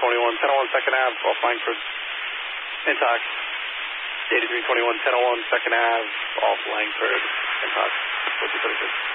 8321, 1001 Second Ave, off Langford. Intox. 8321, 1001 Second Ave, off Langford. Intox. 4236.